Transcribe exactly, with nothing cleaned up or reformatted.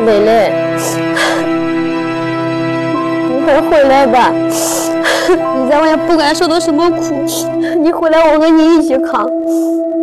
未来，你快回来吧！你在外面不管受到什么苦，你回来我和你一起扛。